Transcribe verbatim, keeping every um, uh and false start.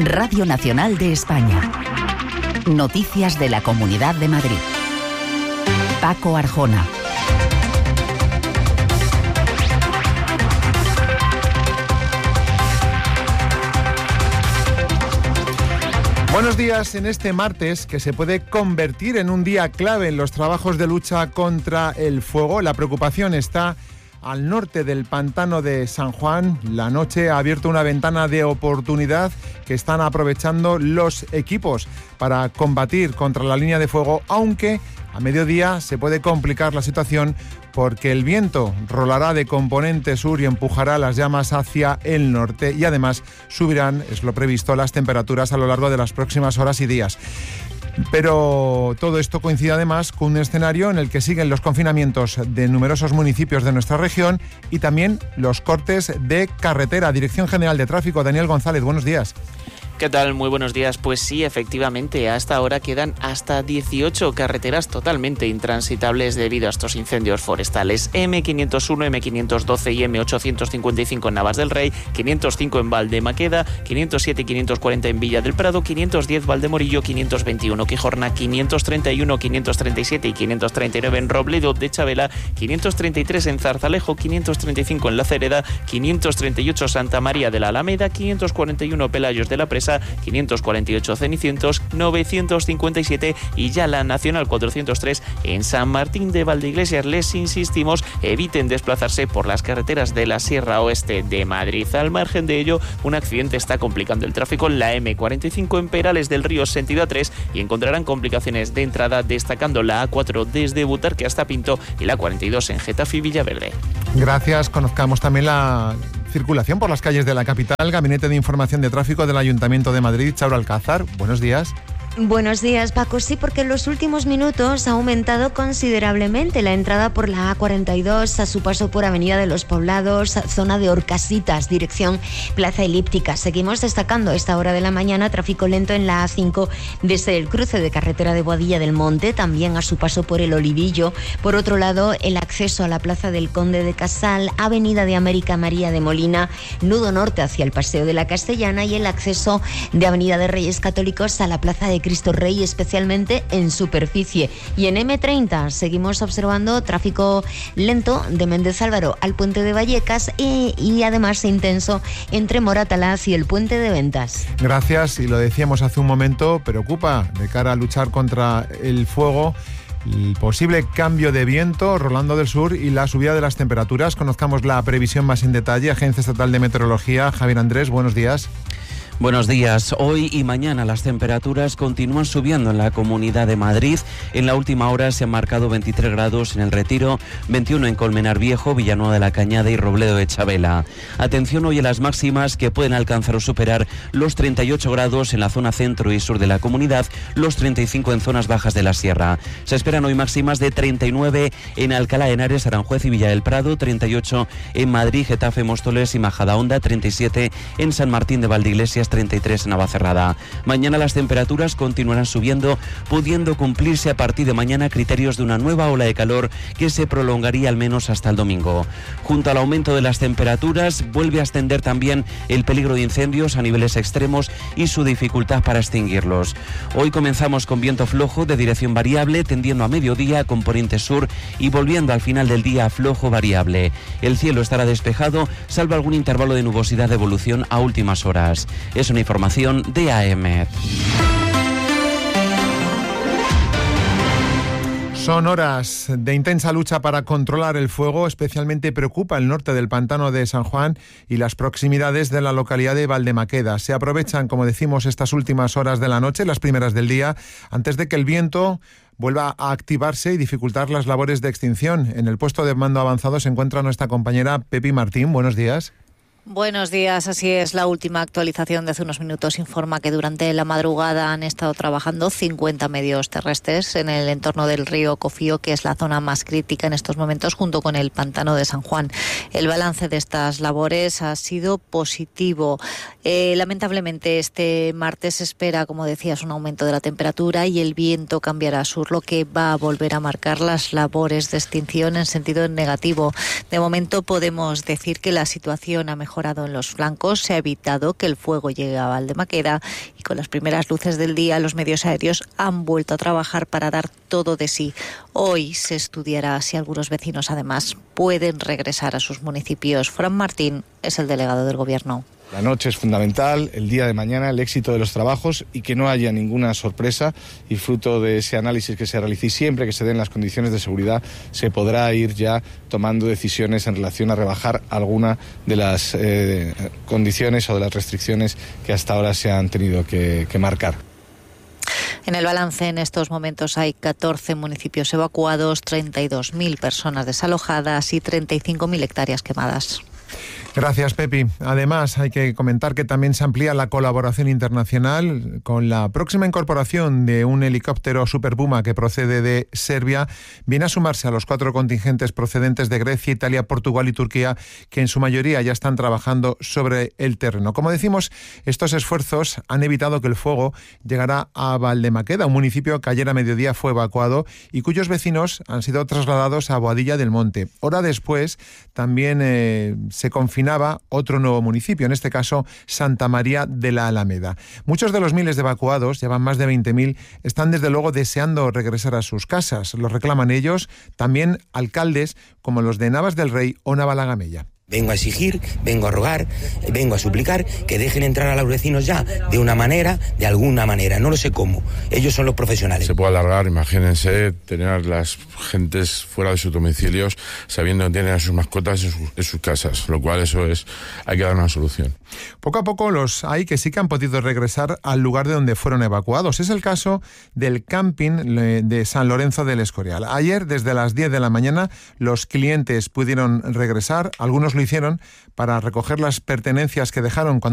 Radio Nacional de España. Noticias de la Comunidad de Madrid. Paco Arjona. Buenos días en este martes que se puede convertir en un día clave en los trabajos de lucha contra el fuego. La preocupación está al norte del pantano de San Juan. La noche ha abierto una ventana de oportunidad que están aprovechando los equipos para combatir contra la línea de fuego, aunque a mediodía se puede complicar la situación porque el viento rolará de componente sur y empujará las llamas hacia el norte y además subirán, es lo previsto, las temperaturas a lo largo de las próximas horas y días. Pero todo esto coincide además con un escenario en el que siguen los confinamientos de numerosos municipios de nuestra región y también los cortes de carretera. Dirección General de Tráfico, Daniel González, buenos días. ¿Qué tal? Muy buenos días. Pues sí, efectivamente, hasta ahora quedan hasta dieciocho carreteras totalmente intransitables debido a estos incendios forestales. eme quinientos uno, eme quinientos doce y eme ochocientos cincuenta y cinco en Navas del Rey, quinientos cinco en Valdemaqueda, quinientos siete y quinientos cuarenta en Villa del Prado, quinientos diez Valdemorillo, quinientos veintiuno Quijorna, quinientos treinta y uno, quinientos treinta y siete y quinientos treinta y nueve en Robledo de Chabela, quinientos treinta y tres en Zarzalejo, quinientos treinta y cinco en La Cereda, quinientos treinta y ocho Santa María de la Alameda, quinientos cuarenta y uno Pelayos de la Presa, quinientos cuarenta y ocho Cenicientos, novecientos cincuenta y siete y ya la Nacional cuatrocientos tres en San Martín de Valdeiglesias. Les insistimos, eviten desplazarse por las carreteras de la Sierra Oeste de Madrid. Al margen de ello, un accidente está complicando el tráfico en la eme cuarenta y cinco en Perales del Río sentido A tres y encontrarán complicaciones de entrada destacando la a cuatro desde Butarque hasta Pinto y la cuarenta y dos en Getafe y Villaverde. Gracias. Conozcamos también la circulación por las calles de la capital. Gabinete de Información de Tráfico del Ayuntamiento de Madrid, Chaura Alcázar. Buenos días. Buenos días, Paco. Sí, porque en los últimos minutos ha aumentado considerablemente la entrada por la a cuarenta y dos a su paso por Avenida de los Poblados, zona de Orcasitas, dirección Plaza Elíptica. Seguimos destacando a esta hora de la mañana tráfico lento en la a cinco desde el cruce de carretera de Boadilla del Monte, también a su paso por el Olivillo. Por otro lado, el acceso a la Plaza del Conde de Casal, Avenida de América María de Molina, nudo norte hacia el Paseo de la Castellana y el acceso de Avenida de Reyes Católicos a la Plaza de Cristo Rey, especialmente en superficie. Y en eme treinta seguimos observando tráfico lento de Méndez Álvaro al puente de Vallecas y, y además intenso entre Moratalaz y el puente de Ventas. Gracias, y lo decíamos hace un momento, preocupa de cara a luchar contra el fuego el posible cambio de viento rolando del sur y la subida de las temperaturas. Conozcamos la previsión más en detalle. Agencia Estatal de Meteorología, Javier Andrés, buenos días. Buenos días. Hoy y mañana las temperaturas continúan subiendo en la Comunidad de Madrid. En la última hora se han marcado veintitrés grados en El Retiro, veintiuno en Colmenar Viejo, Villanueva de la Cañada y Robledo de Chabela. Atención hoy a las máximas que pueden alcanzar o superar los treinta y ocho grados en la zona centro y sur de la comunidad, los treinta y cinco en zonas bajas de la sierra. Se esperan hoy máximas de treinta y nueve en Alcalá de Henares, Aranjuez y Villa del Prado, treinta y ocho en Madrid, Getafe, Móstoles y Majadahonda, treinta y siete en San Martín de Valdeiglesias, treinta y tres en Navacerrada. Mañana las temperaturas continuarán subiendo, pudiendo cumplirse a partir de mañana criterios de una nueva ola de calor que se prolongaría al menos hasta el domingo. Junto al aumento de las temperaturas, vuelve a ascender también el peligro de incendios a niveles extremos y su dificultad para extinguirlos. Hoy comenzamos con viento flojo de dirección variable, tendiendo a mediodía con poniente sur y volviendo al final del día a flojo variable. El cielo estará despejado, salvo algún intervalo de nubosidad de evolución a últimas horas. Es una información de A M. Son horas de intensa lucha para controlar el fuego. Especialmente preocupa el norte del pantano de San Juan y las proximidades de la localidad de Valdemaqueda. Se aprovechan, como decimos, estas últimas horas de la noche, las primeras del día, antes de que el viento vuelva a activarse y dificultar las labores de extinción. En el puesto de mando avanzado se encuentra nuestra compañera Pepi Martín. Buenos días. Buenos días, así es. La última actualización de hace unos minutos informa que durante la madrugada han estado trabajando cincuenta medios terrestres en el entorno del río Cofío, que es la zona más crítica en estos momentos, junto con el pantano de San Juan. El balance de estas labores ha sido positivo. Eh, lamentablemente este martes se espera, como decías, un aumento de la temperatura y el viento cambiará a sur, lo que va a volver a marcar las labores de extinción en sentido negativo. De momento podemos decir que la situación ha mejorado mejorado en los flancos, se ha evitado que el fuego llegue a Valdemaqueda y con las primeras luces del día los medios aéreos han vuelto a trabajar para dar todo de sí. Hoy se estudiará si algunos vecinos además pueden regresar a sus municipios. Fran Martín es el delegado del Gobierno. La noche es fundamental, el día de mañana el éxito de los trabajos y que no haya ninguna sorpresa, y fruto de ese análisis que se realice y siempre que se den las condiciones de seguridad se podrá ir ya tomando decisiones en relación a rebajar alguna de las eh, condiciones o de las restricciones que hasta ahora se han tenido que, que marcar. En el balance en estos momentos hay catorce municipios evacuados, treinta y dos mil personas desalojadas y treinta y cinco mil hectáreas quemadas. Gracias, Pepi. Además, hay que comentar que también se amplía la colaboración internacional con la próxima incorporación de un helicóptero Super Puma que procede de Serbia. Viene a sumarse a los cuatro contingentes procedentes de Grecia, Italia, Portugal y Turquía, que en su mayoría ya están trabajando sobre el terreno. Como decimos, estos esfuerzos han evitado que el fuego llegara a Valdemaqueda, un municipio que ayer a mediodía fue evacuado y cuyos vecinos han sido trasladados a Boadilla del Monte. Hora después, también eh, se confirmó otro nuevo municipio, en este caso Santa María de la Alameda. Muchos de los miles de evacuados, llevan más de veinte mil, están desde luego deseando regresar a sus casas. Lo reclaman ellos, también alcaldes como los de Navas del Rey o Navalagamella. Vengo a exigir, vengo a rogar, vengo a suplicar que dejen entrar a los vecinos ya, de una manera, de alguna manera, no lo sé cómo. Ellos son los profesionales. Se puede alargar, imagínense, tener a las gentes fuera de sus domicilios, sabiendo que tienen a sus mascotas en sus, en sus casas, lo cual eso es, hay que dar una solución. Poco a poco los hay que sí que han podido regresar al lugar de donde fueron evacuados. Es el caso del camping de San Lorenzo del Escorial. Ayer, desde las diez de la mañana, los clientes pudieron regresar, algunos lo hicieron para recoger las pertenencias que dejaron cuando